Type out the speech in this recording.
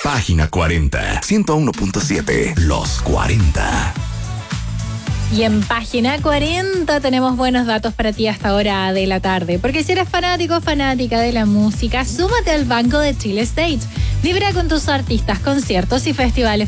Página 40, 101.7, Los 40. Y en página 40 tenemos buenos datos para ti hasta hora de la tarde. Porque si eres fanático o fanática de la música, súmate al Banco de Chile Stage. Vibra con tus artistas, conciertos y festivales